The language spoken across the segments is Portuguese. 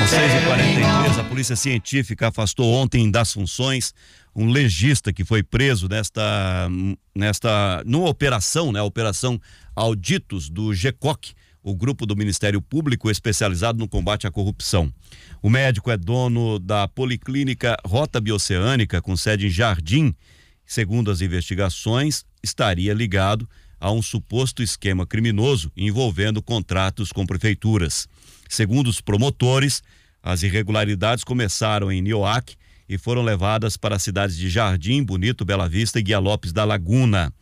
6h43, a Polícia Científica afastou ontem das funções um legista que foi preso numa operação, né? Operação Auditos do GECOC, o grupo do Ministério Público especializado no combate à corrupção. O médico é dono da Policlínica Rota Bioceânica, com sede em Jardim. Segundo as investigações, estaria ligado a um suposto esquema criminoso envolvendo contratos com prefeituras. Segundo os promotores, as irregularidades começaram em Nioaque e foram levadas para as cidades de Jardim, Bonito, Bela Vista e Guia Lopes da Laguna.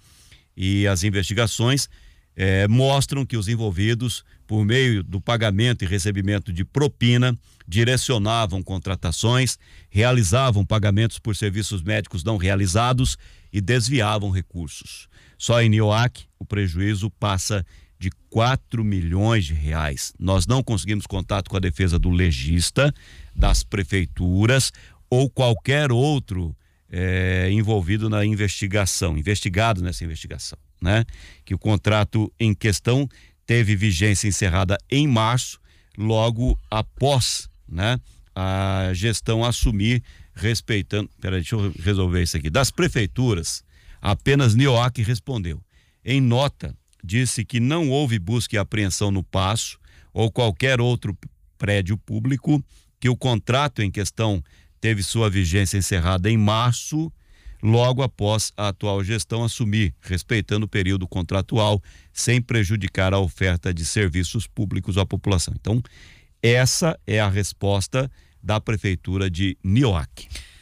E as investigações mostram que os envolvidos, por meio do pagamento e recebimento de propina, direcionavam contratações, realizavam pagamentos por serviços médicos não realizados e desviavam recursos. Só em Nioaque, o prejuízo passa de 4 milhões de reais. Nós não conseguimos contato com a defesa do legista, das prefeituras ou qualquer outro envolvido na investigação, investigado nessa investigação, né? Que o contrato em questão teve vigência encerrada em março, logo após, né, a gestão assumir, respeitando. Peraí, deixa eu resolver isso aqui. Das prefeituras, apenas Nioaque respondeu. Em nota, disse que não houve busca e apreensão no Paço ou qualquer outro prédio público, que o contrato em questão teve sua vigência encerrada em março, logo após a atual gestão assumir, respeitando o período contratual, sem prejudicar a oferta de serviços públicos à população. Então, essa é a resposta da Prefeitura de Nioaque.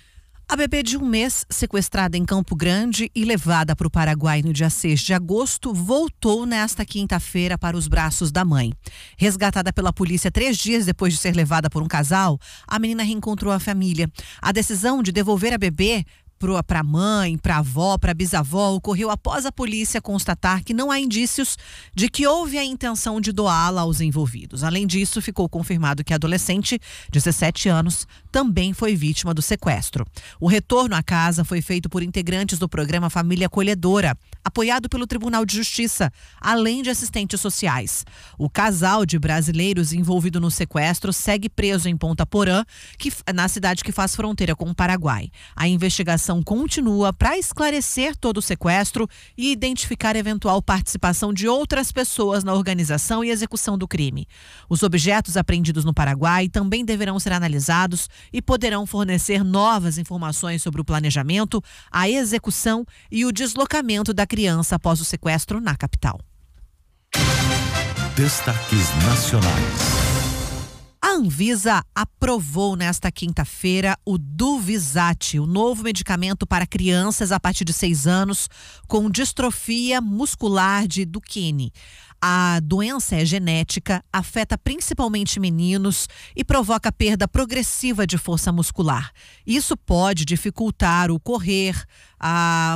A bebê de 1 mês, sequestrada em Campo Grande e levada para o Paraguai no dia 6 de agosto, voltou nesta quinta-feira para os braços da mãe. Resgatada pela polícia 3 dias depois de ser levada por um casal, a menina reencontrou a família. A decisão de devolver a bebê para a mãe, para a avó, para a bisavó, ocorreu após a polícia constatar que não há indícios de que houve a intenção de doá-la aos envolvidos. Além disso, ficou confirmado que a adolescente, 17 anos, também foi vítima do sequestro. O retorno à casa foi feito por integrantes do programa Família Acolhedora, apoiado pelo Tribunal de Justiça, além de assistentes sociais. O casal de brasileiros envolvido no sequestro segue preso em Ponta Porã, na cidade que faz fronteira com o Paraguai. A investigação continua para esclarecer todo o sequestro e identificar eventual participação de outras pessoas na organização e execução do crime. Os objetos apreendidos no Paraguai também deverão ser analisados e poderão fornecer novas informações sobre o planejamento, a execução e o deslocamento da criança após o sequestro na capital. Destaques nacionais. A Anvisa aprovou nesta quinta-feira o Duvyzat, o novo medicamento para crianças a partir de 6 anos com distrofia muscular de Duchenne. A doença é genética, afeta principalmente meninos e provoca perda progressiva de força muscular. Isso pode dificultar o correr, a